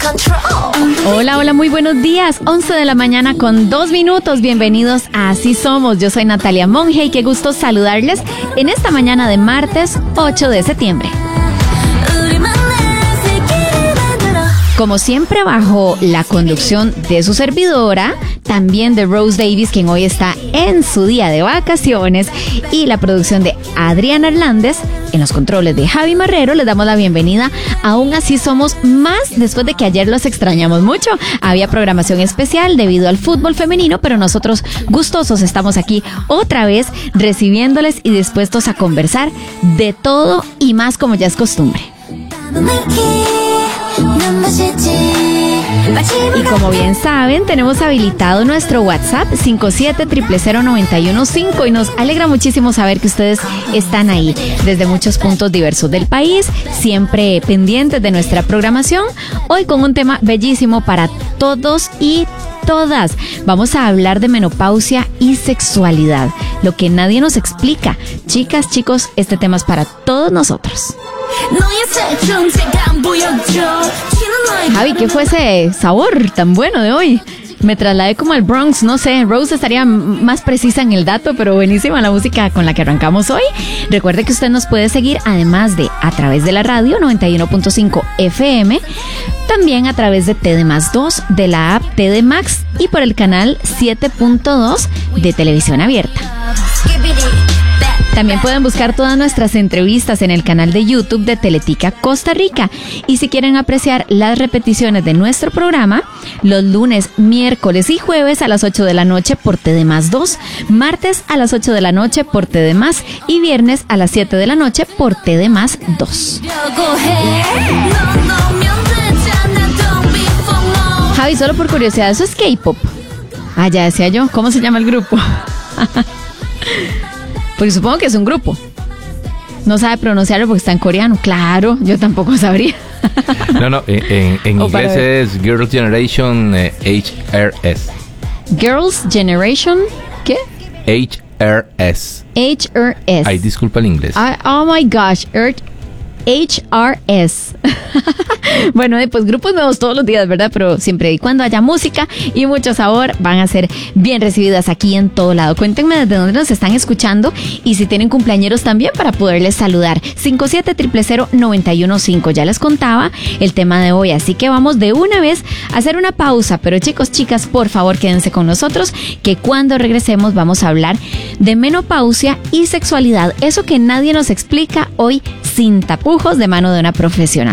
Hola, hola, muy buenos días. 11 de la mañana con 2 minutos. Bienvenidos a Así Somos. Yo soy Natalia Monge y qué gusto saludarles en esta mañana de martes 8 de septiembre. Como siempre, bajo la conducción de su servidora, también de Rose Davis, quien hoy está en su día de vacaciones, y la producción de Adriana Hernández, en los controles de Javi Marrero, les damos la bienvenida a un Así Somos más, después de que ayer los extrañamos mucho. Había programación especial debido al fútbol femenino, pero nosotros gustosos estamos aquí otra vez recibiéndoles y dispuestos a conversar de todo y más, como ya es costumbre. Y como bien saben, tenemos habilitado nuestro WhatsApp 57000915 y nos alegra muchísimo saber que ustedes están ahí desde muchos puntos diversos del país, siempre pendientes de nuestra programación. Hoy con un tema bellísimo para todos y todas. Vamos a hablar de menopausia y sexualidad, lo que nadie nos explica. Chicas, chicos, este tema es para todos nosotros. Javi, ¿qué fue ese sabor tan bueno de hoy? Me trasladé como al Bronx, no sé, Rose estaría más precisa en el dato, pero buenísima la música con la que arrancamos hoy. Recuerde que usted nos puede seguir, además de a través de la radio 91.5 FM, también a través de TD+2, de la app TD Max y por el canal 7.2 de Televisión Abierta. También pueden buscar todas nuestras entrevistas en el canal de YouTube de Teletica Costa Rica. Y si quieren apreciar las repeticiones de nuestro programa, los lunes, miércoles y jueves a las 8 de la noche por TD+2, martes a las 8 de la noche por TD+, y viernes a las 7 de la noche por TD+2. Javi, solo por curiosidad, ¿eso es K-pop? Ah, ya decía yo, ¿cómo se llama el grupo? Porque supongo que es un grupo. No sabe pronunciarlo porque está en coreano. Claro, yo tampoco sabría. No, en inglés es Girls' Generation HRS. Girls' Generation, ¿qué? HRS. HRS. Ay, disculpa el inglés. Oh my gosh, HRS. Bueno, pues grupos nuevos todos los días, ¿verdad? Pero siempre y cuando haya música y mucho sabor, van a ser bien recibidas aquí en todo lado. Cuéntenme desde dónde nos están escuchando y si tienen cumpleañeros también para poderles saludar. 57000915. Ya les contaba el tema de hoy, así que vamos de una vez a hacer una pausa. Pero chicos, chicas, por favor quédense con nosotros, que cuando regresemos vamos a hablar de menopausia y sexualidad. Eso que nadie nos explica hoy sin tapujos, de mano de una profesional.